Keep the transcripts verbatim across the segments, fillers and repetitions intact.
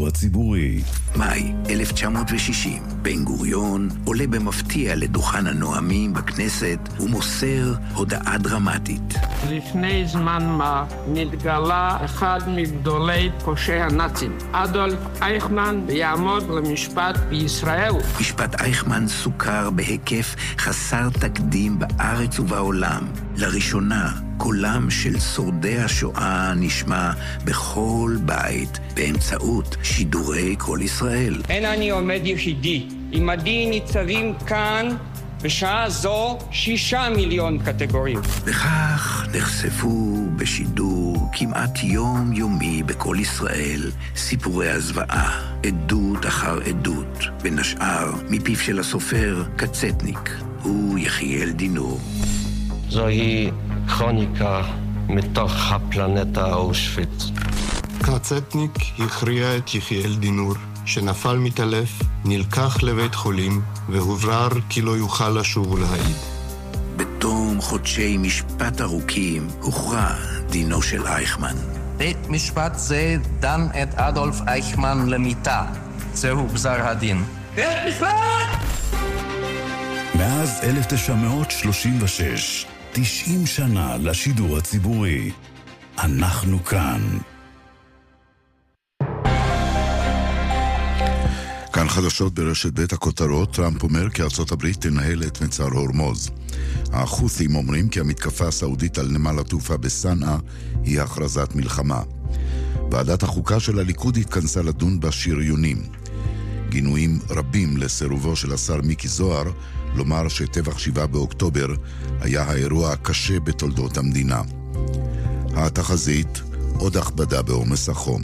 השידור הציבורי. מאי אלף תשע מאות ושישים, בן גוריון עולה במפתיע לדוכן הנואמים בכנסת ומוסר הודעה דרמטית. לפני זמן מה נתגלה אחד מגדולי פושעי הנאצים, אדולף אייכמן, ויעמוד למשפט בישראל. משפט אייכמן סוכר בהיקף חסר תקדים בארץ ובעולם. לראשונה קולם של שורדי השואה נשמע בכל בית באמצעות שידורי כל ישראל. אין אני עומד יחידי, עמדי ניצבים כאן בשעה זו שישה מיליון קטגוריות. וכך נחשפו בשידור כמעט יום יומי בכל ישראל סיפורי הזוועה, עדות אחר עדות, בין השאר מפיו של הסופר קצטניק ויחיאל דינור. זוהי כרוניקה מתוך הפלנטה אושוויץ. קצטניק הכריע את יחיאל דינור, שנפל מתעלף, נלקח לבית חולים, והוברר כי לא יוכל לשוב ולהעיד. בתום חודשי משפט ארוכים הוכרע דינו של אייכמן. בית משפט זה דן את אדולף אייכמן למיתה. זהו גזר הדין. בית משפט! מאז אלף תשע מאות שלושים ושש, תשעים שנה לשידור הציבורי. אנחנו כאן. כאן חדשות ברשת בית הכותרות. טראמפ אומר כי ארצות הברית תנהל את מצר הורמוז. החות'ים אומרים כי המתקפה הסעודית על נמל התעופה בסנעה היא הכרזת מלחמה. ועדת החוקה של הליכוד התכנסה לדון בשריונים. גינויים רבים לסירובו של השר מיקי זוהר לומר שטבח שבעה באוקטובר היה האירוע הקשה בתולדות המדינה. התחזית, עוד הכבדה בעומס החום.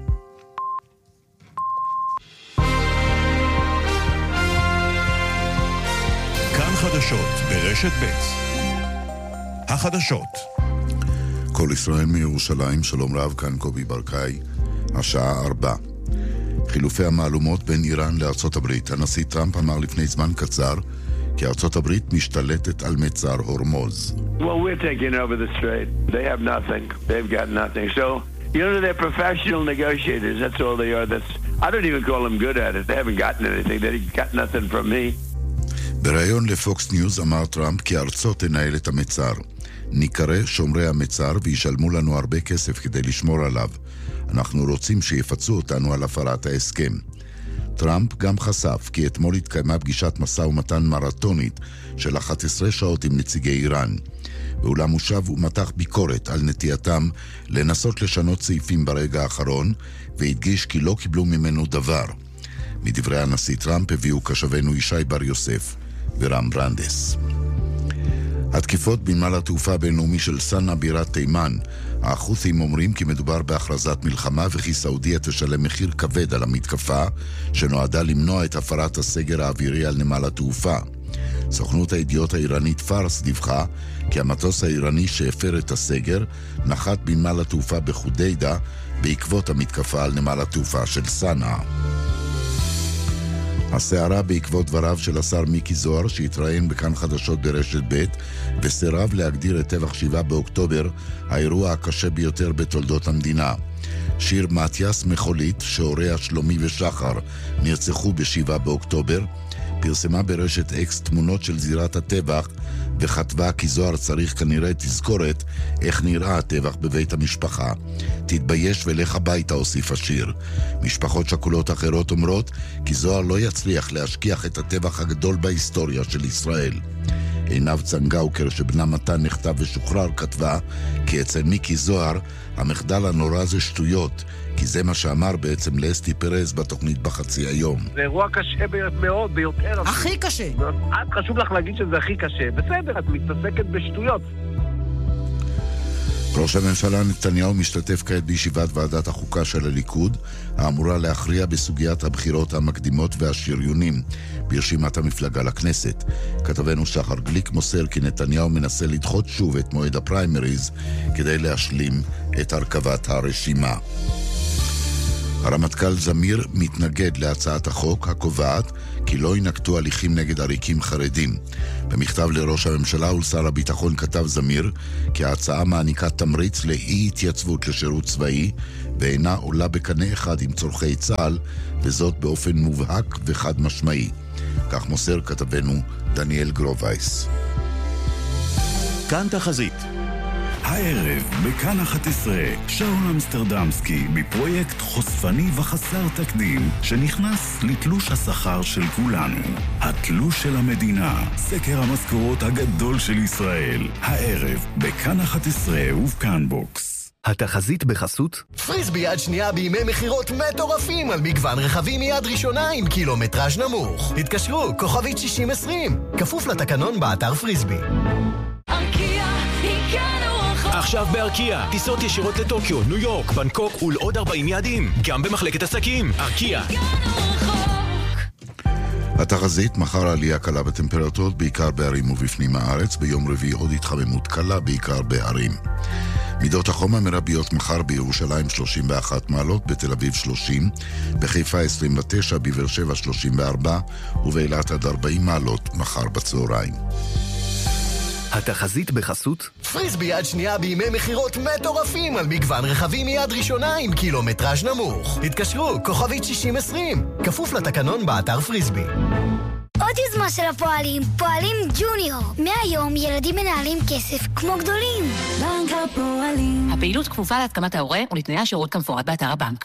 כאן חדשות ברשת ב'. החדשות. כל ישראל מירושלים, שלום רב, כאן קובי ברקאי, השעה ארבע. חילופי המעלומות בין איראן לארצות הברית. הנשיא טראמפ אמר לפני זמן קצר כי ארצות הברית משתלטת על מצר הורמוז. Well, we're taking over the strait. They have nothing. They've got nothing. So, you know, they're professional negotiators. That's all they are. That's I don't even call them good at it. They haven't gotten anything. They got nothing from me. בראיון לפוקס ניוז אמר טראמפ כי ארצות תנהל את המצר. ניקרא שומרי המצר וישלמו לנו הרבה כסף כדי לשמור עליו. אנחנו רוצים שיפצו אותנו על הפרת ההסכם. טראמפ גם חשף כי אתמול התקיימה פגישת משא ומתן מרתונית של אחת עשרה שעות עם נציגי איראן. ואולם הוא שב ומתח ביקורת על נטייתם לנסות לשנות סעיפים ברגע האחרון, והדגיש כי לא קיבלו ממנו דבר. מדברי הנשיא טראמפ הביאו קשבנו ישי בר יוסף ורם ברנדס. התקיפות בנמל התעופה הבינלאומי של סנעה בירת תימן. החות'ים אומרים כי מדובר בהכרזת מלחמה וכי סעודיה תשלם מחיר כבד על המתקפה שנועדה למנוע את הפרת הסגר האווירי על נמל התעופה. סוכנות הידיעות האיראנית פארס דיווחה כי המטוס האיראני שהפר את הסגר נחת בנמל התעופה בחודיידה בעקבות המתקפה על נמל התעופה של סנעה. הסערה בעקבות דבריו של השר מיקי זוהר שהתראיין בכאן חדשות ברשת ב' וסירב להגדיר את טבח שבעה באוקטובר האירוע הקשה ביותר בתולדות המדינה. שיר מתיאס מחולית שהוריה שלומי ושחר נרצחו בשבעה באוקטובר פרסמה ברשת אקס תמונות של זירת הטבח וכתבה כי זוהר צריך כנראה תזכורת איך נראה הטבח בבית המשפחה. תתבייש ולך הביתה, הוסיף השיר. משפחות שכולות אחרות אומרות כי זוהר לא יצליח להשכיח את הטבח הגדול בהיסטוריה של ישראל. עינב צנגאוקר שבנה מתן נכתב ושוחרר כתבה כי אצל מיקי זוהר המחדל הנורא זה שטויות, כי זה מה שאמר בעצם לאסתי פרז בתוכנית בחצי היום. זה אירוע קשה מאוד, ביותר. הכי קשה. את חשוב לך להגיד שזה הכי קשה. בסדר, את מתעסקת בשטויות. ראש הממשלה נתניהו משתתף כעת בישיבת ועדת החוקה של הליכוד, האמורה להכריע בסוגיית הבחירות המקדימות והשריונים ברשימת המפלגה לכנסת. כתבנו שחר גליק מוסר כי נתניהו מנסה לדחות שוב את מועד הפריימריז כדי להשלים את הרכבת הרשימה. הרמטכ"ל זמיר מתנגד להצעת החוק הקובעת כי לא ינקטו הליכים נגד עריקים חרדים. במכתב לראש הממשלה ולשר הביטחון כתב זמיר כי ההצעה מעניקה תמריץ לאי התייצבות לשירות צבאי ואינה עולה בקנה אחד עם צורכי צה"ל, וזאת באופן מובהק וחד משמעי. כך מוסר כתבנו דניאל גרובייס. כאן תחזית. הערב בכאן אחת עשרה, שאול אמסטרדמסקי בפרויקט חושפני וחסר תקדים שנכנס לתלוש השכר של כולנו. התלוש של המדינה, סקר המשכורות הגדול של ישראל. הערב בכאן אחת עשרה ובכאן בוקס. התחזית בחסות פריסבי יד שנייה בימי מחירות מטורפים על מגוון רכבים מיד ראשונה עם קילומטראז' נמוך. התקשרו, כוכבית שישים עשרים, כפוף לתקנון באתר פריסבי. עכשיו בארקיה, טיסות ישירות לטוקיו, ניו יורק, בנקוק ולעוד ארבעים יעדים, גם במחלקת עסקים. ארקיה. התחזית, מחר עלייה קלה בטמפרטורות, בעיקר בערים ובפנים הארץ, ביום רביעי עוד התחממות קלה, בעיקר בערים. מידות החום המרביות מחר בירושלים שלושים ואחת מעלות, בתל אביב שלושים, בחיפה עשרים ותשע, בבאר שבע שלושים וארבע, ובאילת עד ארבעים מעלות מחר בצהריים. התחזית בחסות פריסבי יד שנייה בימי מחירות מטורפים על מגוון רכבים מיד ראשונה עם קילומטראז' נמוך. התקשרו, כוכבית שישים עשרים, כפוף לתקנון באתר פריסבי. עוד יוזמה של הפועלים, פועלים ג'וניור. מהיום ילדים מנהלים כסף כמו גדולים. בנק הפועלים. הפעילות כפופה להתקמת ההורה ולתנאי השירות כמפורט באתר הבנק.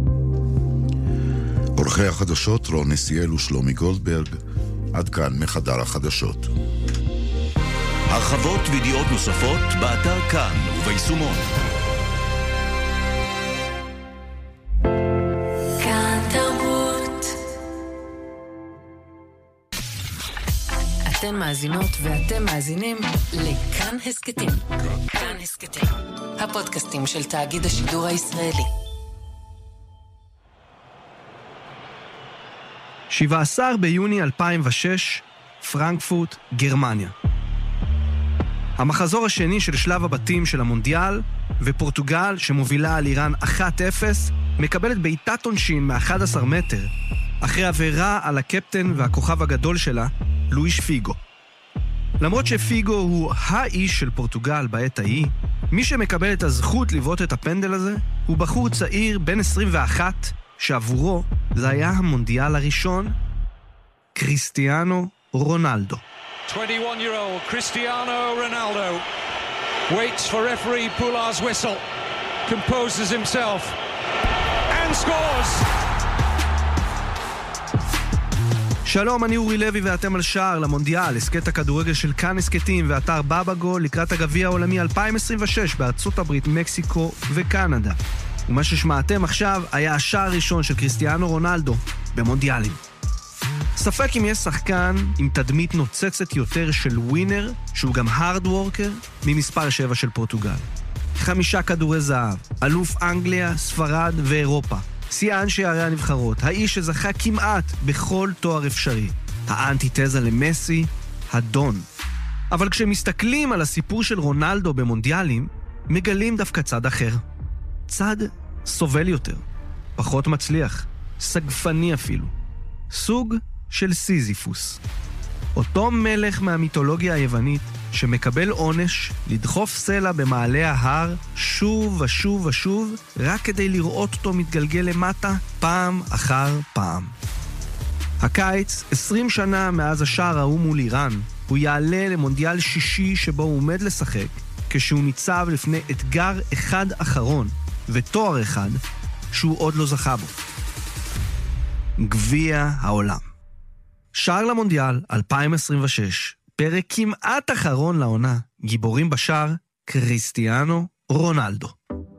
עורכי החדשות רון נסיאל ושלומי גולדברג. עד כאן מחדר החדשות. הרחבות וידיעות נוספות באתר כאן וביישומון. כאן תרבות. אתן מאזינות ואתם מאזינים לכאן הסקטים. כאן הסקטים, הפודקאסטים של תאגיד השידור הישראלי. שבעה עשר ביוני אלפיים ושש, פרנקפורט, גרמניה. המחזור השני של שלב הבתים של המונדיאל, ופורטוגל, שמובילה על איראן אחת אפס, מקבלת בעיטת עונשין מ-אחד עשר מטר, אחרי עבירה על הקפטן והכוכב הגדול שלה, לואיש פיגו. למרות שפיגו הוא האיש של פורטוגל בעת ההיא, מי שמקבל את הזכות לבעוט את הפנדל הזה, הוא בחור צעיר בן עשרים ואחת, שעבורו זה היה המונדיאל הראשון, קריסטיאנו רונלדו. twenty-one-year-old Cristiano Ronaldo waits for referee Poular's whistle, composes himself, and scores! שלום, אני אורי לוי ואתם על שער למונדיאל, הסקט הכדורגל של כאן הסקטים ואתר בבגו לקראת הגביע העולמי אלפיים עשרים ושש בארצות הברית, מקסיקו וקנדה. ומה ששמעתם עכשיו היה השער הראשון של קריסטיאנו רונלדו במונדיאלים. ספק אם יש שחקן עם תדמית נוצצת יותר של ווינר, שהוא גם הארד וורקר, ממספר שבע של פורטוגל. חמישה כדורי זהב, אלוף אנגליה, ספרד ואירופה. שיאן שערי הנבחרות, האיש שזכה כמעט בכל תואר אפשרי. האנטיתזה למסי, הדון. אבל כשמסתכלים על הסיפור של רונלדו במונדיאלים, מגלים דווקא צד אחר. צד סובל יותר, פחות מצליח, סגפני אפילו. סוג של סיזיפוס. אותו מלך מהמיתולוגיה היוונית שמקבל עונש לדחוף סלע במעלה ההר שוב ושוב ושוב רק כדי לראות אותו מתגלגל למטה פעם אחר פעם. הקיץ, עשרים שנה מאז השער ההוא מול איראן, הוא יעלה למונדיאל שישי שבו הוא עומד לשחק כשהוא ניצב לפני אתגר אחד אחרון ותואר אחד שהוא עוד לא זכה בו. גביע העולם. שער למונדיאל אלפיים עשרים ושש, פרק כמעט אחרון לעונה, גיבורים בשער, קריסטיאנו רונלדו.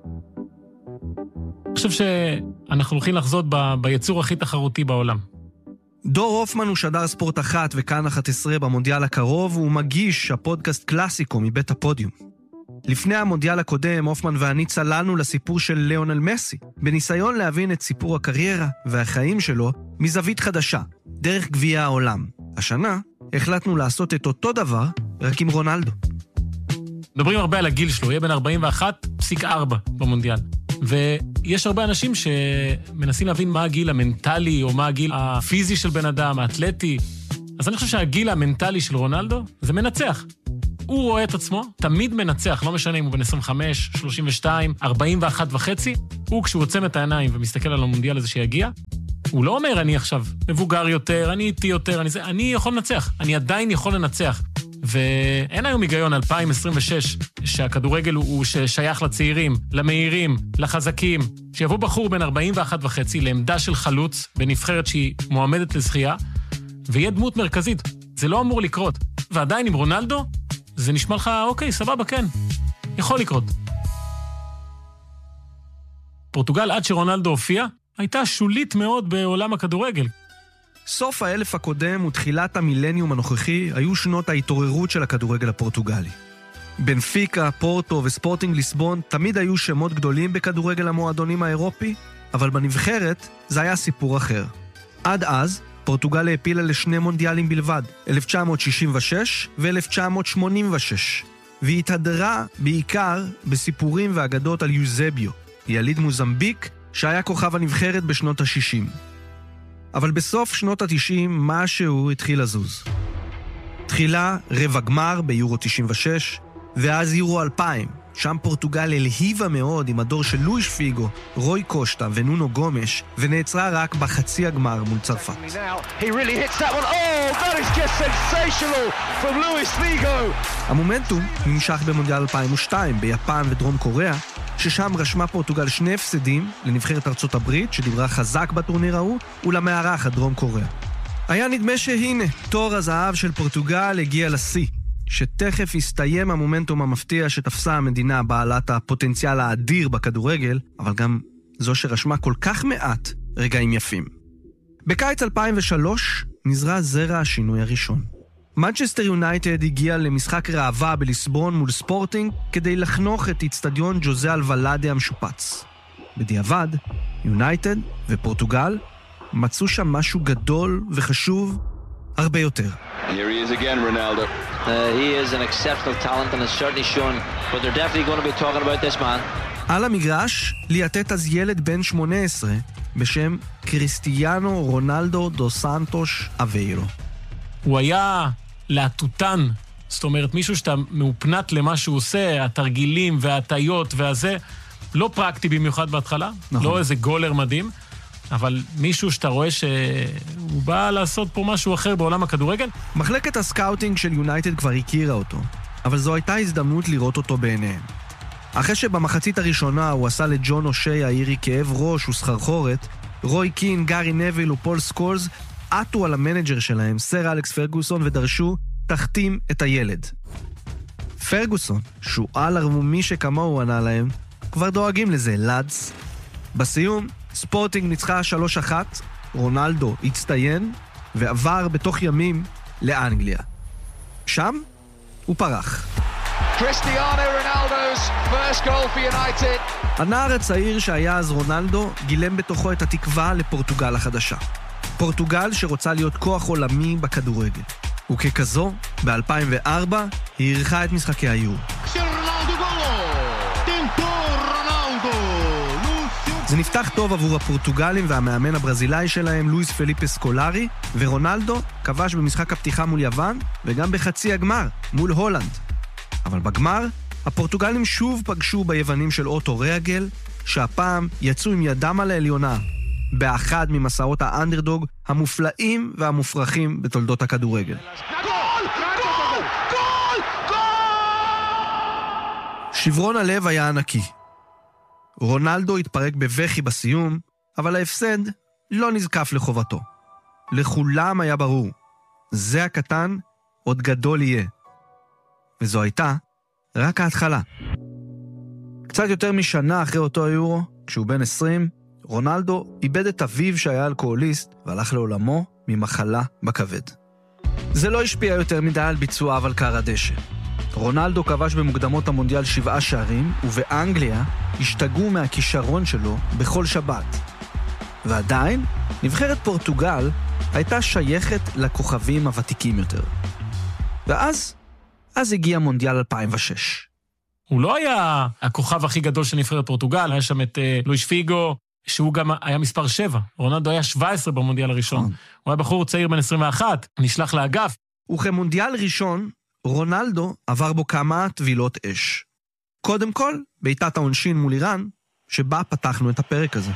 אני חושב שאנחנו הולכים לחזות ב- ביצור הכי תחרותי בעולם. דור הופמן הוא שדר ספורט אחת וכאן אחת עשרה במונדיאל הקרוב, והוא מגיש הפודקאסט קלאסיקו מבית הפודיום. לפני המונדיאל הקודם, הופמן ואני צללנו לסיפור של ליאונל מסי, בניסיון להבין את סיפור הקריירה והחיים שלו מזווית חדשה, דרך גביע העולם. השנה החלטנו לעשות את אותו דבר, רק עם רונלדו. מדברים הרבה על הגיל שלו, יהיה בין ארבעים ואחת נקודה ארבע במונדיאל. ויש הרבה אנשים שמנסים להבין מה הגיל המנטלי, או מה הגיל הפיזי של בן אדם, האתלטי. אז אני חושב שהגיל המנטלי של רונלדו זה מנצח. הוא רואה את עצמו, תמיד מנצח, לא משנה אם הוא בן עשרים וחמש, שלושים ושתיים, ארבעים ואחת וחצי, הוא כשהוא עוצם את העיניים ומסתכל על המונדיאל הזה שיגיע, הוא לא אומר, אני עכשיו מבוגר יותר, אני איתי יותר, אני, זה, אני יכול לנצח, אני עדיין יכול לנצח. ואין היום היגיון אלפיים עשרים ושש שהכדורגל הוא, הוא ששייך לצעירים, למהירים, לחזקים, שיבוא בחור בין ארבעים ואחת וחצי לעמדה של חלוץ בנבחרת שהיא מועמדת לזכייה, ויהיה דמות מרכזית. זה לא אמור לקרות. ועדיין עם רונלדו, זה נשמע לך, אוקיי, סבבה, כן. יכול לקרות. פורטוגל עד שרונלדו הופיע, הייתה שולית מאוד בעולם הכדורגל. סוף האלף הקודם ותחילת המילניום הנוכחי היו שנות ההתעוררות של הכדורגל הפורטוגלי. בנפיקה, פורטו וספורטינג ליסבון תמיד היו שמות גדולים בכדורגל המועדונים האירופי, אבל בנבחרת זה היה סיפור אחר. עד אז, פורטוגל העפילה לשני מונדיאלים בלבד, אלף תשע מאות שישים ושש ו-אלף תשע מאות שמונים ושש, והיא התהדרה בעיקר בסיפורים ואגדות על יוזביו, יליד מוזמביק שהיה כוכב הנבחרת בשנות ה-שישים. אבל בסוף שנות ה-תשעים משהו התחיל לזוז. תחילה רבע גמר ביורו תשעים ושש, ואז יורו אלפיים, שם פורטוגל הלהיבה מאוד עם הדור של לואיס פיגו, רוי קושטה ונונו גומש, ונעצרה רק בחצי הגמר מול צרפת. המומנטום נמשך במונדיאל אלפיים ושתיים ביפן ודרום קוריאה, ששם רשמה פורטוגל שני הפסדים לנבחרת ארצות הברית, שדיברה חזק בטורניר ההוא, ולמארחת דרום קוריאה. היה נדמה שהנה, תור הזהב של פורטוגל הגיע לשיא, שתכף הסתיים המומנטום המפתיע שתפסה המדינה בעלת הפוטנציאל האדיר בכדורגל, אבל גם זו שרשמה כל כך מעט רגעים יפים. בקיץ אלפיים ושלוש נזרע זרע השינוי הראשון. מנצ'סטר יונייטד הגיע למשחק ראווה בליסבון מול ספורטינג כדי לחנוך את אצטדיון ג'וזה אלוולאדה המשופץ. בדיעבד, יונייטד ופורטוגל מצאו שם משהו גדול וחשוב הרבה יותר. Here he is again, Ronaldo. Uh, he is an exceptional talent and has certainly shown, but they're definitely going to be talking about this man. על המגרש ליטט אז ילד בן שמונה עשרה בשם קריסטיאנו רונלדו דו סנטוש אביירו. הוא היה להטוטן, זאת אומרת מישהו שאתה מאופנת למה שהוא עושה, התרגילים וההטיות והזה, לא פרקטי במיוחד בהתחלה, נכון. לא איזה גולר מדהים, אבל מישהו שאתה רואה שהוא בא לעשות פה משהו אחר בעולם הכדורגל. מחלקת הסקאוטינג של יונייטד כבר הכירה אותו, אבל זו הייתה הזדמנות לראות אותו בעיניהם. אחרי שבמחצית הראשונה הוא עשה לג'ון אושי האירי כאב ראש וסחרחורת, רוי קין, גארי נביל ופול סקולס עטו על המנג'ר שלהם, סר אלכס פרגוסון, ודרשו תחתים את הילד. פרגוסון, שהוא על הרמומי שכמוהו ענה להם, כבר דואגים לזה, לדס. בסיום, ספורטינג ניצחה שלוש אחת, רונלדו הצטיין ועבר בתוך ימים לאנגליה. שם הוא פרח. Cristiano Ronaldo's first goal for United. הנער הצעיר שהיה אז רונלדו גילם בתוכו את התקווה לפורטוגל החדשה. פורטוגל שרוצה להיות כוח עולמי בכדורגל. וככזו, ב-אלפיים וארבע היא אירחה את משחקי היורו. זה נפתח טוב עבור הפורטוגלים והמאמן הברזילאי שלהם, לואיס פליפה סקולרי, ורונלדו כבש במשחק הפתיחה מול יוון, וגם בחצי הגמר, מול הולנד. אבל בגמר, הפורטוגלים שוב פגשו ביוונים של אוטו ריאגל, שהפעם יצאו עם ידם על העליונה, באחד ממסעות האנדרדוג המופלאים והמופרכים בתולדות הכדורגל. שברון הלב היה ענקי. רונלדו התפרק בבכי בסיום, אבל ההפסד לא נזקף לחובתו. לכולם היה ברור, זה הקטן עוד גדול יהיה. וזו הייתה רק ההתחלה. קצת יותר משנה אחרי אותו יורו, כשהוא בן עשרים, רונלדו איבד את אביו שהיה אלכוהוליסט והלך לעולמו ממחלה בכבד. זה לא השפיע יותר מדי על ביצועיו על קר הדשא. רונלדו כבש במוקדמות המונדיאל שבעה שערים, ובאנגליה השתגעו מהכישרון שלו בכל שבת. ועדיין, נבחרת פורטוגל הייתה שייכת לכוכבים הוותיקים יותר. ואז, אז הגיע מונדיאל אלפיים ושש. הוא לא היה הכוכב הכי גדול של נבחרת פורטוגל, היה שם את uh, לואיס פיגו, שהוא גם היה מספר שבע. רונלדו היה שבע עשרה במונדיאל הראשון. הוא היה בחור צעיר בן עשרים ואחת, נשלח לאגף. וכמונדיאל ראשון, רונלדו עבר בו כמה טבילות אש. קודם כל, בעיטת העונשין מול איראן, שבה פתחנו את הפרק הזה.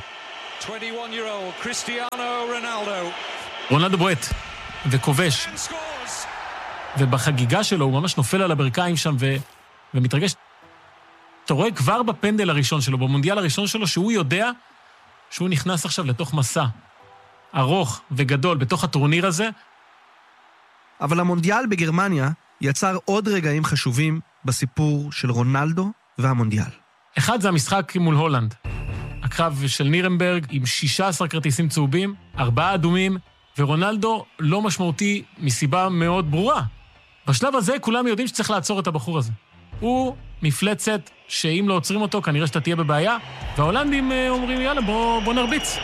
רונלדו בועט וכובש, ובחגיגה שלו הוא ממש נופל על הברכיים שם ו... ומתרגש. אתה רואה כבר בפנדל הראשון שלו, במונדיאל הראשון שלו, שהוא יודע שהוא נכנס עכשיו לתוך מסע ארוך וגדול בתוך הטורניר הזה. אבל המונדיאל בגרמניה יצר עוד רגעים חשובים בסיפור של רונלדו והמונדיאל. אחד זה המשחק מול הולנד. הקרב של נירנברג עם שישה עשר כרטיסים צהובים, ארבעה אדומים, ורונלדו לא משמעותי מסיבה מאוד ברורה. בשלב הזה כולם יודעים שצריך לעצור את הבחור הזה. הוא מפלצת שאם לא עוצרים אותו כנראה שאתה תהיה בבעיה, וההולנדים אומרים יאללה בוא, בוא נרביץ.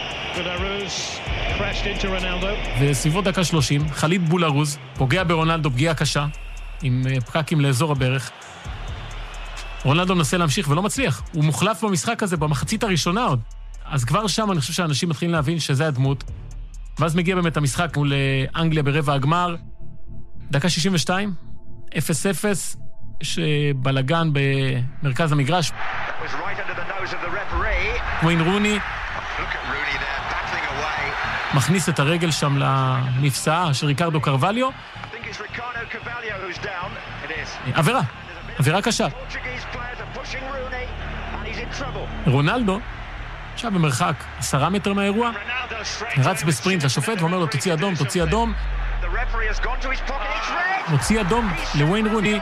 וסביבות דקה שלושים, חליד בולרוז פוגע ברונלדו פגיעה קשה, עם פקקים לאזור הברך. רונלדו מנסה להמשיך ולא מצליח. הוא מוחלף במשחק הזה במחצית הראשונה עוד. אז כבר שם אני חושב שאנשים מתחילים להבין שזה הדמות. ואז מגיע באמת המשחק מול אנגליה ברבע הגמר. דקה שישים ושתיים, אפס אפס, יש בלגן במרכז המגרש. וויין רוני מכניס את הרגל שם למפסעה של ריקרדו קרווליו. עבירה, עבירה קשה. רונלדו, עכשיו במרחק עשרה מטר מהאירוע, רץ בספרינט לשופט ואומר לו תוציא אדום, תוציא אדום. מוציא אדום לוויין רוני.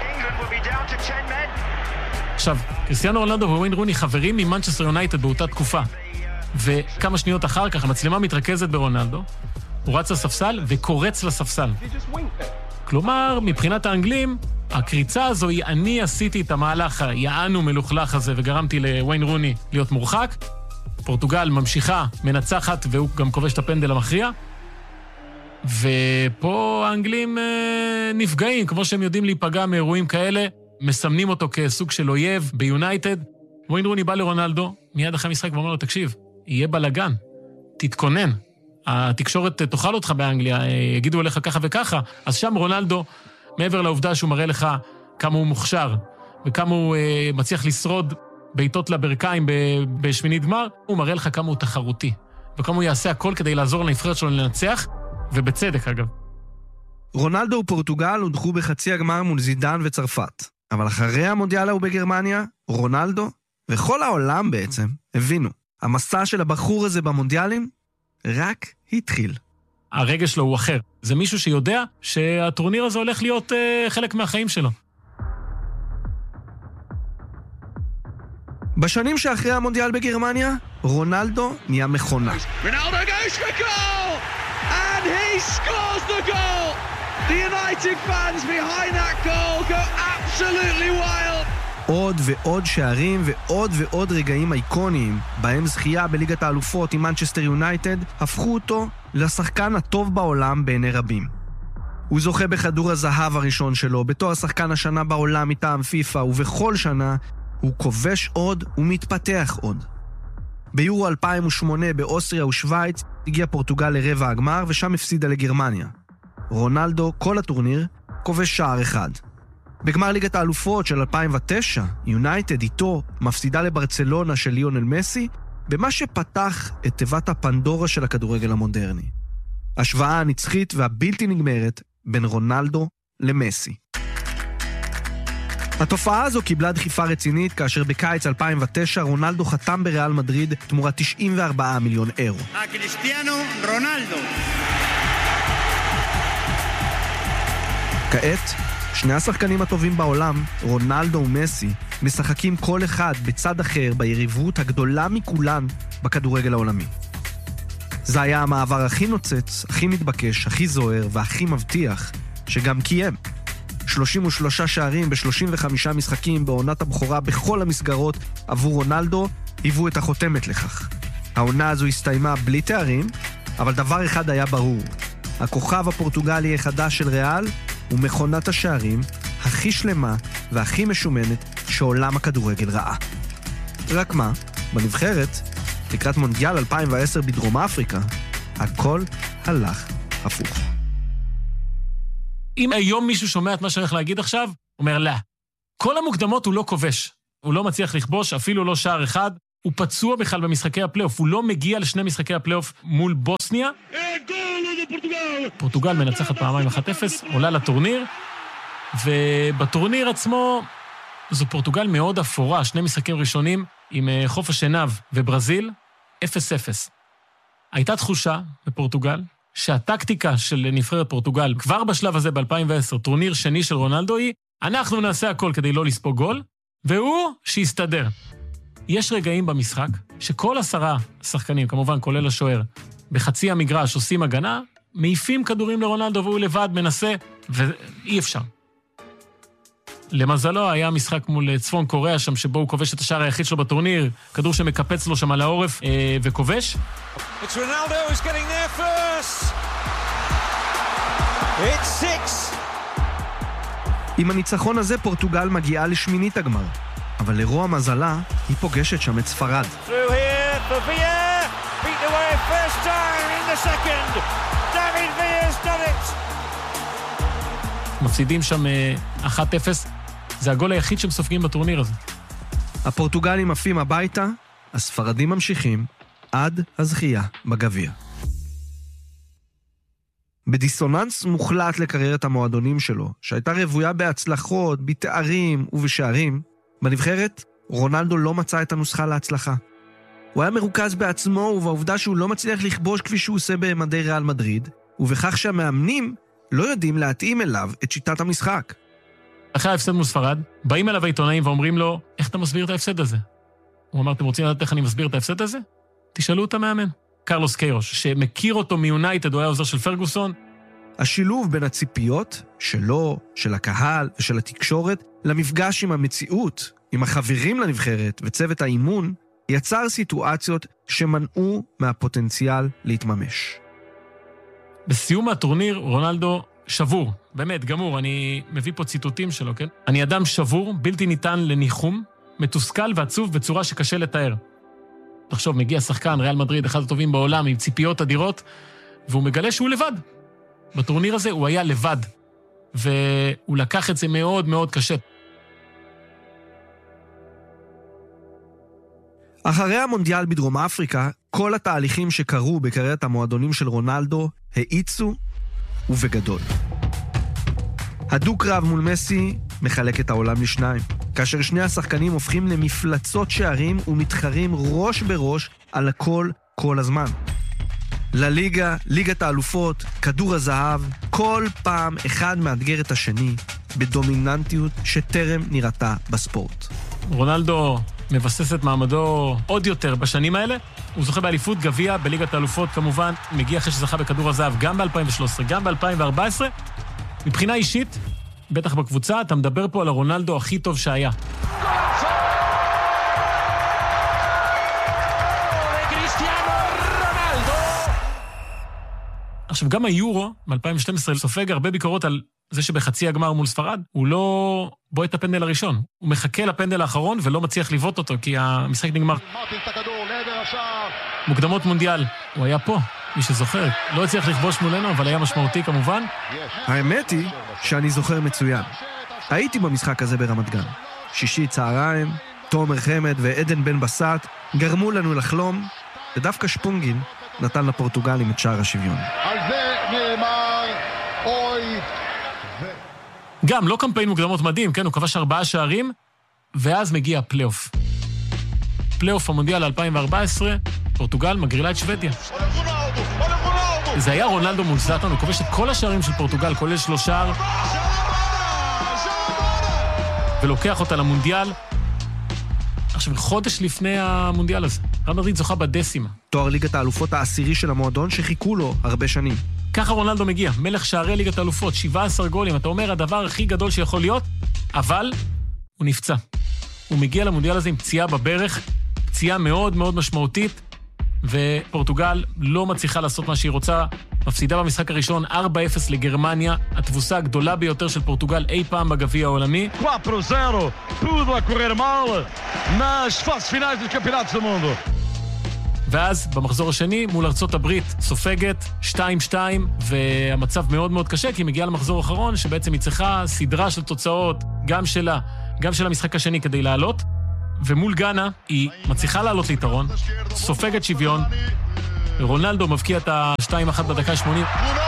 עכשיו, קריסטיאנו רונלדו וויין רוני חברים ממנצ'סטר יונייטד באותה תקופה. וכמה שניות אחר כך המצלמה מתרכזת ברונלדו, הוא רץ לספסל וקורץ לספסל. כלומר, מבחינת האנגלים, הקריצה הזו היא אני עשיתי את המהלך היענו מלוכלך הזה וגרמתי לוויין רוני להיות מורחק. פורטוגל ממשיכה, מנצחת, והוא גם כובש את הפנדל המכריע. ופה האנגלים אה, נפגעים, כמו שהם יודעים להיפגע מאירועים כאלה, מסמנים אותו כסוג של אויב ביונייטד. וויין רוני בא לרונלדו, מיד אחרי המשחק ואומר לו, תקשיב, יהיה בלגן, תתכונן. התקשורת תאכל אותך באנגליה, יגידו אליך ככה וככה. אז שם רונלדו, מעבר לעובדה שהוא מראה לך כמה הוא מוכשר, וכמה הוא אה, מצליח לשרוד בעיטות לברכיים בשמינית גמר, הוא מראה לך כמה הוא תחרותי, וכמה הוא יעשה הכל כדי לעזור לנבחרת שלו לנצח, ובצדק אגב. רונלדו ופורטוגל הודחו בחצי הגמר מול זידן וצרפת. אבל אחרי המונדיאל ההוא בגרמניה, רונלדו וכל העולם בעצם הבינו. המסע של הבחור הזה במונדיאלים רק התחיל. הרגש שלו הוא אחר. זה מישהו שיודע שהטורניר הזה הולך להיות uh, חלק מהחיים שלו. בשנים שאחרי המונדיאל בגרמניה, רונלדו נהיה מכונה. Ronaldo goes for goal! And he scores the goal! The United fans behind that goal go absolutely wild! עוד ועוד שערים ועוד ועוד רגעים אייקוניים, בהם זכייה בליגת האלופות עם מנצ'סטר יונייטד, הפכו אותו לשחקן הטוב בעולם בעיני רבים. הוא זוכה בכדור הזהב הראשון שלו, בתואר שחקן השנה בעולם מטעם פיפה, ובכל שנה הוא כובש עוד ומתפתח עוד. ביורו אלפיים ושמונה באוסטריה ושוויץ הגיע פורטוגל לרבע הגמר ושם הפסידה לגרמניה. רונלדו כל הטורניר כובש שער אחד. בגמר ליגת האלופות של אלפיים ותשע, יונייטד איתו מפסידה לברצלונה של ליונל מסי, במה שפתח את תיבת הפנדורה של הכדורגל המודרני. השוואה הנצחית והבלתי נגמרת בין רונלדו למסי. התופעה הזו קיבלה דחיפה רצינית כאשר בקיץ אלפיים ותשע רונלדו חתם בריאל מדריד תמורת תשעים וארבעה מיליון אירו. קריסטיאנו רונלדו. כעת, שני השחקנים הטובים בעולם, רונלדו ומסי, משחקים כל אחד בצד אחר ביריבות הגדולה מכולן בכדורגל העולמי. זה היה המעבר הכי נוצץ, הכי מתבקש, הכי זוהר והכי מבטיח, שגם קיים. שלושים ושלושה שערים ב-שלושים וחמישה משחקים בעונת הבכורה בכל המסגרות עבור רונלדו, היוו את החותמת לכך. העונה הזו הסתיימה בלי תארים, אבל דבר אחד היה ברור. הכוכב הפורטוגלי החדש של ריאל הוא מכונת השערים הכי שלמה והכי משומנת שעולם הכדורגל ראה. רק מה, בנבחרת, לקראת מונדיאל אלפיים ועשר בדרום אפריקה, הכל הלך הפוך. אם היום מישהו שומע את מה שאני הולך להגיד עכשיו, אומר לא. כל המוקדמות הוא לא כובש. הוא לא מצליח לכבוש, אפילו לא שער אחד. הוא פצוע בכלל במשחקי הפלייאוף. הוא לא מגיע לשני משחקי הפלייאוף מול בוסניה. פורטוגל מנצחת פעמיים אחת אפס, עולה לטורניר, ובטורניר עצמו זו פורטוגל מאוד אפורה, שני משחקים ראשונים עם חוף השנהב וברזיל, אפס אפס. הייתה תחושה בפורטוגל שהטקטיקה של נבחרת פורטוגל, כבר בשלב הזה ב-אלפיים ועשר, טורניר שני של רונלדו היא, אנחנו נעשה הכל כדי לא לספוג גול, והוא שיסתדר. יש רגעים במשחק שכל עשרה שחקנים, כמובן כולל השוער, בחצי המגרש עושים הגנה, מעיפים כדורים לרונלדו והוא לבד מנסה, ואי אפשר. למזלו היה משחק מול צפון קוריאה שם, שבו הוא כובש את השער היחיד שלו בטורניר, כדור שמקפץ לו שם על העורף אה, וכובש. It's Ronaldo who's getting there first. It's six. עם הניצחון הזה פורטוגל מגיעה לשמינית הגמר, אבל לרוע מזלה היא פוגשת שם את ספרד. Through here for Villa. Beat away first time in the second. David Villa's done it. מפסידים שם אחת אפס. זה הגול היחיד שהם סופגים בטורניר הזה. הפורטוגלים עפים הביתה, הספרדים ממשיכים עד הזכייה בגביע. בדיסוננס מוחלט לקריירת המועדונים שלו, שהייתה רבויה בהצלחות, בתארים ובשערים, בנבחרת רונלדו לא מצא את הנוסחה להצלחה. הוא היה מרוכז בעצמו ובעובדה שהוא לא מצליח לכבוש כפי שהוא עושה במדי ריאל מדריד, ובכך שהמאמנים לא יודעים להתאים אליו את שיטת המשחק. אחרי ההפסד מול ספרד, באים אליו העיתונאים ואומרים לו, איך אתה מסביר את ההפסד הזה? הוא אמר, אתם רוצים לדעת איך אני מסביר את ההפסד הזה? תשאלו את המאמן. קרלוס קיירוש, שמכיר אותו מיונייטד, הוא היה עוזר של פרגוסון. השילוב בין הציפיות שלו, של הקהל ושל התקשורת, למפגש עם המציאות, עם החברים לנבחרת וצוות האימון, יצר סיטואציות שמנעו מהפוטנציאל להתממש. בסיום הטורניר, רונלדו שבור, באמת, גמור, אני מביא פה ציטוטים שלו, כן? אני אדם שבור, בלתי ניתן לניחום, מתוסכל ועצוב בצורה שקשה לתאר. תחשוב, מגיע שחקן, ריאל מדריד, אחד הטובים בעולם, עם ציפיות אדירות, והוא מגלה שהוא לבד. בטורניר הזה הוא היה לבד, והוא לקח את זה מאוד מאוד קשה. אחרי המונדיאל בדרום אפריקה, כל התהליכים שקרו בקריירת המועדונים של רונלדו האיצו ובגדול. הדו-קרב מול מסי מחלק את העולם לשניים, כאשר שני השחקנים הופכים למפלצות שערים ומתחרים ראש בראש על הכל כל הזמן. לליגה, ליגת האלופות, כדור הזהב, כל פעם אחד מאתגר את השני בדומיננטיות שטרם נראתה בספורט. רונלדו מבסס את מעמדו עוד יותר בשנים האלה. הוא זוכה באליפות גביע בליגת האלופות כמובן, מגיע אחרי שזכה בכדור הזהב גם ב-אלפיים ושלוש עשרה, גם ב-אלפיים וארבע עשרה. מבחינה אישית, בטח בקבוצה, אתה מדבר פה על הרונלדו הכי טוב שהיה. עכשיו, גם היורו, ב-אלפיים ושתים עשרה, סופג הרבה ביקורות על זה שבחצי הגמר מול ספרד, הוא לא בועט את הפנדל הראשון. הוא מחכה לפנדל האחרון ולא מצליח לבעוט אותו, כי המשחק נגמר. מוקדמות מונדיאל, הוא היה פה, מי שזוכר. לא הצליח לכבוש מולנו, אבל היה משמעותי כמובן. האמת היא שאני זוכר מצוין. הייתי במשחק הזה ברמת גן. שישי צהריים, תומר חמד ועדן בן בסט גרמו לנו לחלום, ודווקא שפונגין נתן לפורטוגלים את שער השוויון. על זה נאמר, אוי... גם, לא קמפיין מוקדמות מדהים, כן, הוא כבש ארבעה שערים, ואז מגיע הפלייאוף. פלייאוף המונדיאל אלפיים וארבע עשרה, פורטוגל מגרילה את שוודיה. זה היה רונלדו מול זלאטן, הוא כובש את כל השערים של פורטוגל, כולל שלוש שער, ולוקח אותה למונדיאל. עכשיו, חודש לפני המונדיאל הזה, ריאל מדריד זוכה בדסימה. תואר ליגת האלופות העשירי של המועדון שחיכו לו הרבה שנים. ככה רונלדו מגיע, מלך שערי ליגת האלופות, שבעה עשר גולים, אתה אומר, הדבר הכי גדול שיכול להיות, אבל הוא נפצע. הוא מגיע למונדיאל הזה עם פציעה בברך, פציעה מאוד מאוד משמעותית, ופורטוגל לא מצליחה לעשות מה שהיא רוצה, מפסידה במשחק הראשון ארבע אפס לגרמניה, התבוסה הגדולה ביותר של פורטוגל אי פעם בגביע העולמי. ארבע אפס, tudo a correr mal nas fases finais dos campeonatos do mundo. ואז במחזור השני מול ארצות הברית סופגת שתיים שתיים, והמצב מאוד מאוד קשה, כי היא מגיעה למחזור האחרון, שבעצם היא צריכה סדרה של תוצאות, גם שלה, גם של המשחק השני כדי לעלות, ומול גאנה היא מצליחה לעלות ליתרון, סופגת שוויון, רונלדו מבקיע את ה-שתיים אחת בדקה שמונים,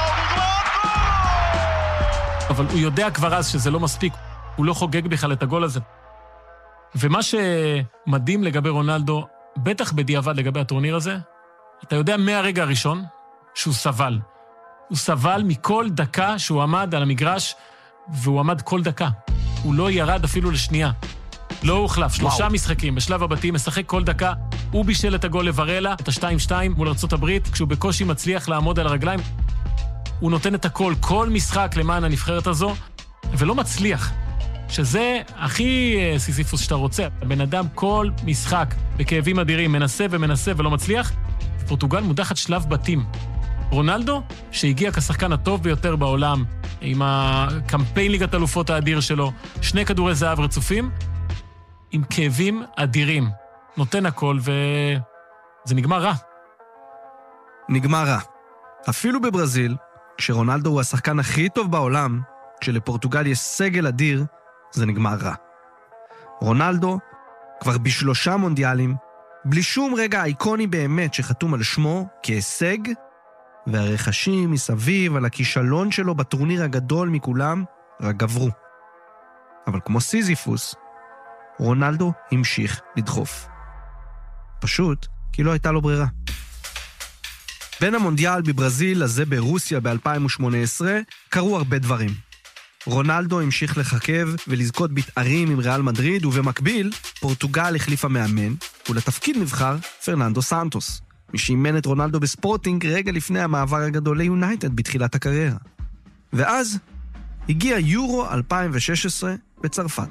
אבל הוא יודע כבר אז שזה לא מספיק, הוא לא חוגג בכלל את הגול הזה. ומה שמדהים לגבי רונלדו, בטח בדיעבד לגבי הטורניר הזה, אתה יודע מהרגע הראשון שהוא סבל. הוא סבל מכל דקה שהוא עמד על המגרש, והוא עמד כל דקה. הוא לא ירד אפילו לשנייה. לא הוחלף, שלושה וואו. משחקים בשלב הבתים, משחק כל דקה. הוא בישל את הגול לברלה, את ה-שתיים שתיים מול ארצות הברית, כשהוא בקושי מצליח לעמוד על הרגליים. הוא נותן את הכל, כל משחק למען הנבחרת הזו, ולא מצליח. שזה הכי סיזיפוס שאתה רוצה. הבן אדם כל משחק בכאבים אדירים, מנסה ומנסה ולא מצליח. פורטוגל מודחת שלב בתים. רונלדו, שהגיע כשחקן הטוב ביותר בעולם, עם הקמפיין ליגת אלופות האדיר שלו, שני כדורי זהב רצופים, עם כאבים אדירים. נותן הכל וזה נגמר רע. נגמר רע. אפילו בברזיל, כשרונלדו הוא השחקן הכי טוב בעולם, כשלפורטוגל יש סגל אדיר, זה נגמר רע. רונלדו כבר בשלושה מונדיאלים, בלי שום רגע איקוני באמת שחתום על שמו כהישג, והרכשים מסביב על הכישלון שלו בטורניר הגדול מכולם רק גברו. אבל כמו סיזיפוס, רונלדו המשיך לדחוף. פשוט כי לא הייתה לו ברירה. בין המונדיאל בברזיל לזה ברוסיה ב-אלפיים ושמונה עשרה קרו הרבה דברים. רונלדו המשיך לחכב ולזכות בתארים עם ריאל מדריד, ובמקביל פורטוגל החליפה מאמן, ולתפקיד נבחר פרננדו סנטוס, מי שאימן את רונלדו בספורטינג רגע לפני המעבר הגדול ליונייטד בתחילת הקריירה. ואז הגיע יורו אלפיים ושש עשרה בצרפת.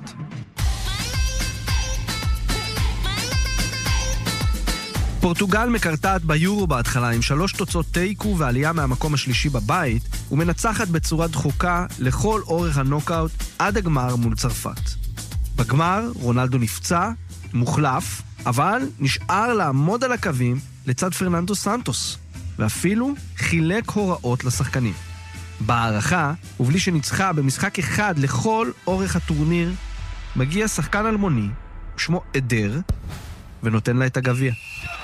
פורטוגל מקרטעת ביורו בהתחלה עם שלוש תוצאות תיקו ועלייה מהמקום השלישי בבית, ומנצחת בצורה דחוקה לכל אורך הנוקאוט עד הגמר מול צרפת. בגמר רונלדו נפצע, מוחלף, אבל נשאר לעמוד על הקווים לצד פרננדו סנטוס, ואפילו חילק הוראות לשחקנים. בהערכה, ובלי שניצחה במשחק אחד לכל אורך הטורניר, מגיע שחקן אלמוני, שמו אדר, ונותן לה את הגביע.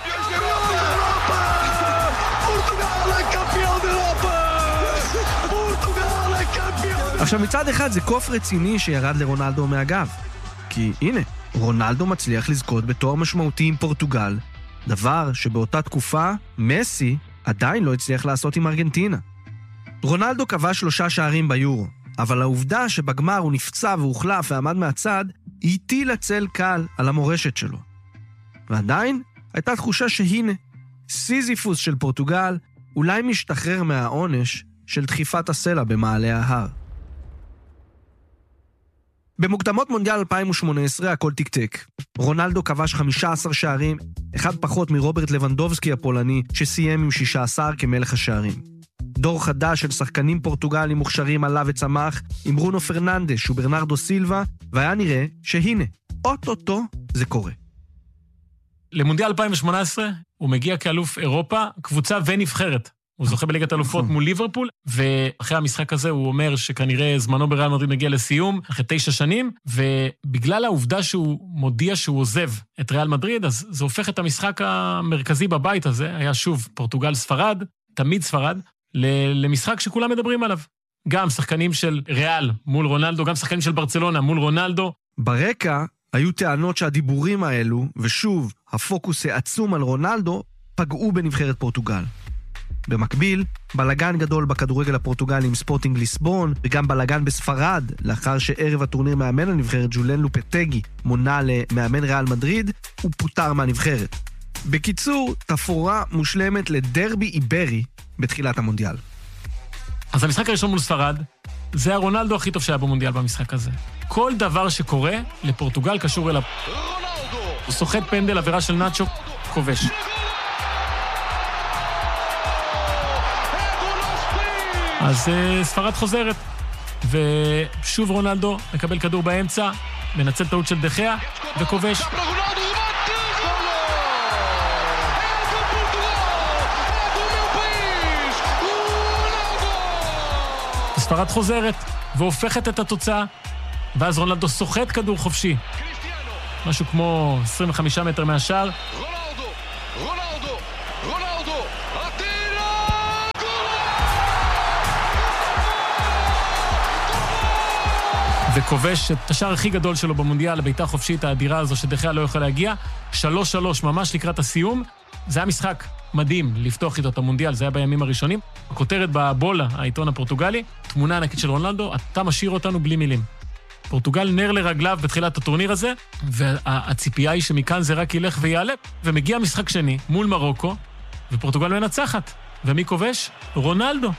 עכשיו מצד אחד זה קוף רציני שירד לרונלדו מהגב, כי הנה, רונלדו מצליח לזכות בתואר משמעותי עם פורטוגל, דבר שבאותה תקופה מסי עדיין לא הצליח לעשות עם ארגנטינה. רונלדו קבע שלושה שערים ביורו, אבל העובדה שבגמר הוא נפצע והוחלף ועמד מהצד, הטילה צל קל על המורשת שלו. ועדיין הייתה תחושה שהנה, סיזיפוס של פורטוגל אולי משתחרר מהעונש של דחיפת הסלע במעלה ההר. במוקדמות מונדיאל אלפיים ושמונה עשרה הכל תקתק. רונלדו כבש חמישה עשר שערים, אחד פחות מרוברט לבנדובסקי הפולני, שסיים עם שישה עשר כמלך השערים. דור חדש של שחקנים פורטוגלים מוכשרים עלה וצמח עם ברונו פרננדש וברנרדו סילבה, והיה נראה שהנה, אוטוטו זה קורה. למונדיאל אלפיים ושמונה עשרה הוא מגיע כאלוף אירופה, קבוצה ונבחרת. הוא זוכה בליגת אלופות מול ליברפול, ואחרי המשחק הזה הוא אומר שכנראה זמנו בריאל מדריד מגיע לסיום, אחרי תשע שנים, ובגלל העובדה שהוא מודיע שהוא עוזב את ריאל מדריד, אז זה הופך את המשחק המרכזי בבית הזה, היה שוב פורטוגל ספרד, תמיד ספרד, למשחק שכולם מדברים עליו. גם שחקנים של ריאל מול רונלדו, גם שחקנים של ברצלונה מול רונלדו. ברקע היו טענות שהדיבורים האלו, ושוב הפוקוס העצום על רונלדו, פגעו בנבחרת פורטוגל. במקביל, בלגן גדול בכדורגל הפורטוגלי עם ספורטינג ליסבון, וגם בלגן בספרד, לאחר שערב הטורניר מאמן הנבחרת ג'ולן לופטגי מונה למאמן ריאל מדריד, הוא פוטר מהנבחרת. בקיצור, תפאורה מושלמת לדרבי איברי בתחילת המונדיאל. אז המשחק הראשון מול ספרד, זה הרונלדו הכי טוב שהיה במונדיאל במשחק הזה. כל דבר שקורה לפורטוגל קשור אליו. הוא סוחט פנדל, עבירה של נאצ'ו, כובש. אז ספרד חוזרת, ושוב רונלדו מקבל כדור באמצע, מנצל טעות של דחיה, וכובש. ספרד חוזרת והופכת את התוצאה, ואז רונלדו סוחט כדור חופשי. משהו כמו עשרים וחמישה מטר מהשאר. רונלדו, רונלדו, רונלדו, הטירה! וכובש את השער הכי גדול שלו במונדיאל, הביתה החופשית האדירה הזו שדחיה לא יכול להגיע. שלוש שלוש ממש לקראת הסיום. זה היה משחק מדהים לפתוח איתו את המונדיאל, זה היה בימים הראשונים. הכותרת בבולה, העיתון הפורטוגלי, תמונה ענקית של רונלדו, אתה משאיר אותנו בלי מילים. פורטוגל נר לרגליו בתחילת הטורניר הזה, והציפייה היא שמכאן זה רק ילך ויעלה, ומגיע משחק שני מול מרוקו, ופורטוגל מנצחת. ומי כובש? רונלדו.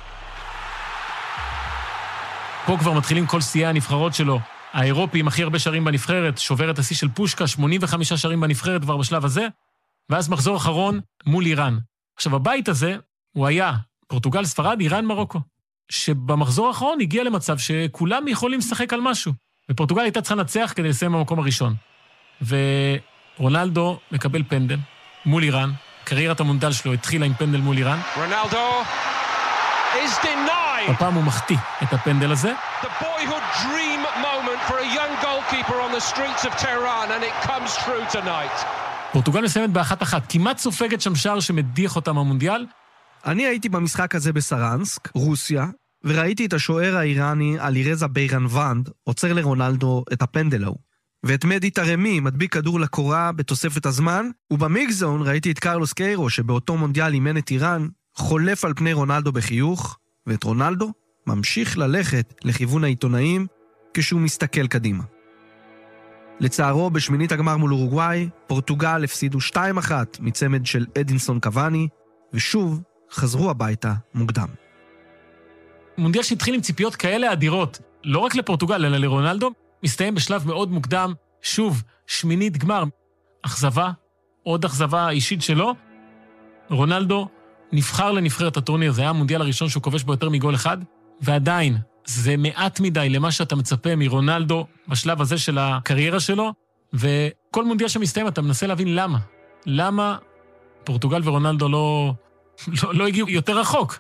פה כבר מתחילים כל שיאי הנבחרות שלו. האירופי עם הכי הרבה שערים בנבחרת, שובר את השיא של פושקה, שמונים וחמישה שערים בנבחרת כבר בשלב הזה, ואז מחזור אחרון מול איראן. עכשיו, הבית הזה, הוא היה פורטוגל, ספרד, איראן, מרוקו. שבמחזור האחרון הגיע למצב שכולם יכולים לשחק על משהו. ופורטוגל הייתה צריכה לנצח כדי לסיים במקום הראשון. ורונלדו מקבל פנדל מול איראן. קריירת המונדיאל שלו התחילה עם פנדל מול איראן. רונלדו is denied. הפעם הוא מחטיא את הפנדל הזה. The boyhood dream moment for a young goalkeeper on the streets of Tehran, and it comes true tonight. פורטוגל מסיימת באחת אחת, כמעט סופגת שם שער שמדיח אותם המונדיאל. אני הייתי במשחק הזה בסרנסק, רוסיה, וראיתי את השוער האיראני אלירזה ביירנוונד עוצר לרונלדו את הפנדל ההוא. ואת מדי תרמי מדביק כדור לקורה בתוספת הזמן, ובמיגזון ראיתי את קרלוס קיירו שבאותו מונדיאל אימן את איראן, חולף על פני רונלדו בחיוך, ואת רונלדו ממשיך ללכת לכיוון העיתונאים כשהוא מסתכל קדימה. לצערו, בשמינית הגמר מול אורוגוואי, פורטוגל הפסידו שתיים אחת מצמד של אדינסון קוואני, ושוב חזרו הביתה מוקדם. מונדיאל שהתחיל עם ציפיות כאלה אדירות, לא רק לפורטוגל, אלא לרונלדו, מסתיים בשלב מאוד מוקדם, שוב, שמינית גמר, אכזבה, עוד אכזבה אישית שלו. רונלדו נבחר לנבחרת הטורניר, זה היה המונדיאל הראשון שהוא כובש בו יותר מגול אחד, ועדיין, זה מעט מדי למה שאתה מצפה מרונלדו בשלב הזה של הקריירה שלו, וכל מונדיאל שמסתיים אתה מנסה להבין למה. למה פורטוגל ורונלדו לא, לא, לא הגיעו יותר רחוק.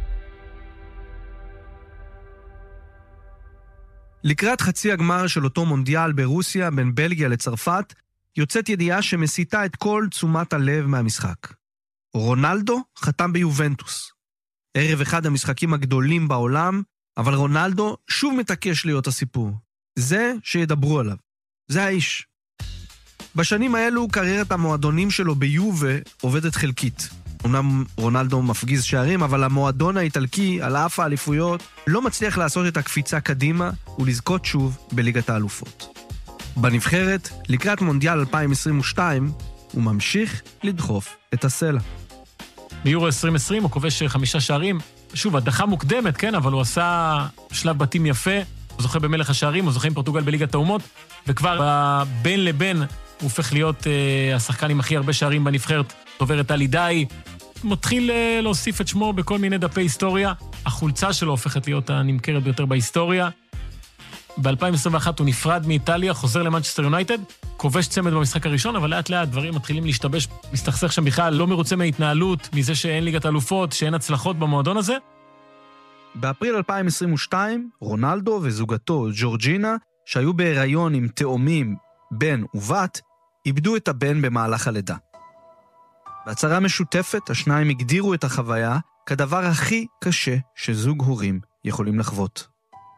לקראת חצי הגמר של אותו מונדיאל ברוסיה בין בלגיה לצרפת, יוצאת ידיעה שמסיתה את כל תשומת הלב מהמשחק. רונלדו חתם ביובנטוס. ערב אחד המשחקים הגדולים בעולם, אבל רונלדו שוב מתעקש להיות הסיפור. זה שידברו עליו. זה האיש. בשנים האלו קריירת המועדונים שלו ביובה עובדת חלקית. אמנם רונלדו מפגיז שערים, אבל המועדון האיטלקי, על אף האליפויות, לא מצליח לעשות את הקפיצה קדימה ולזכות שוב בליגת האלופות. בנבחרת, לקראת מונדיאל אלפיים עשרים ושתיים, הוא ממשיך לדחוף את הסלע. ביורו עשרים עשרים הוא כובש חמישה שערים. שוב, הדחה מוקדמת, כן, אבל הוא עשה שלב בתים יפה. הוא זוכה במלך השערים, הוא זוכה עם פורטוגל בליגת האומות, וכבר בין לבין הוא הופך להיות אה, השחקן עם הכי הרבה שערים בנבחרת. עובר את אלידאי, מתחיל אה, להוסיף את שמו בכל מיני דפי היסטוריה. החולצה שלו הופכת להיות הנמכרת ביותר בהיסטוריה. ב-אלפיים עשרים ואחת הוא נפרד מאיטליה, חוזר למנצ'סטר יונייטד, כובש צמד במשחק הראשון, אבל לאט לאט דברים מתחילים להשתבש, מסתכסך שם בכלל, לא מרוצה מההתנהלות, מזה שאין ליגת אלופות, שאין הצלחות במועדון הזה. באפריל אלפיים עשרים ושתיים, רונלדו וזוגתו ג'ורג'ינה, שהיו בהיריון עם תאומים בן ובת, איבדו את הבן במהלך הלידה. בהצהרה משותפת, השניים הגדירו את החוויה כדבר הכי קשה שזוג הורים יכולים לחוות.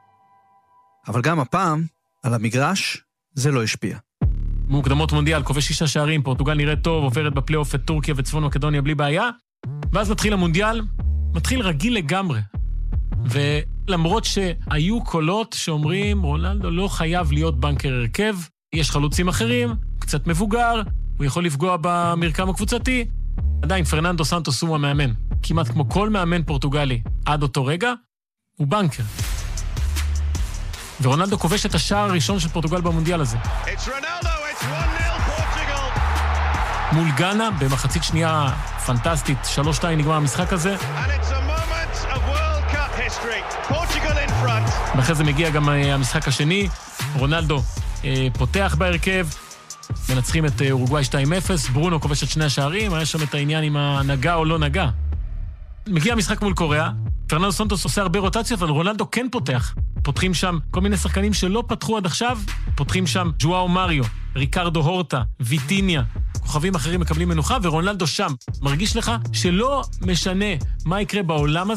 אבל גם הפעם, על המגרש, זה לא השפיע. מוקדמות מונדיאל, כובש שישה שערים, פורטוגל נראית טוב, עוברת בפלייאוף את טורקיה וצפון מקדוניה בלי בעיה, ואז מתחיל המונדיאל, מתחיל רגיל לגמרי. ולמרות שהיו קולות שאומרים, רונלדו לא חייב להיות בנקר הרכב, יש חלוצים אחרים, קצת מבוגר, הוא יכול לפגוע במרקם הקבוצתי, עדיין פרננדו סנטוס הוא המאמן. כמעט כמו כל מאמן פורטוגלי, עד אותו רגע, הוא בנקר. ורונלדו כובש את השער הראשון של פורטוגל במונדיאל הזה. מול גאנה, במחצית שנייה פנטסטית, שלוש שתיים נגמר המשחק הזה. ואחרי זה מגיע גם המשחק השני, רונלדו אה, פותח בהרכב, מנצחים את אורוגוואי שתיים אפס, ברונו כובש את שני השערים, היה שם את העניין עם הנגע או לא נגע. מגיע המשחק מול קוריאה, פרננדו סנטוס עושה הרבה רוטציות, אבל רונלדו כן פותח. פותחים שם כל מיני שחקנים שלא פתחו עד עכשיו, פותחים שם ג'ואאו מריו, ריקרדו הורטה, ויטיניה, כוכבים אחרים מקבלים מנוחה, ורונלדו שם. מרגיש לך שלא משנה מה יקרה בעולם הזה,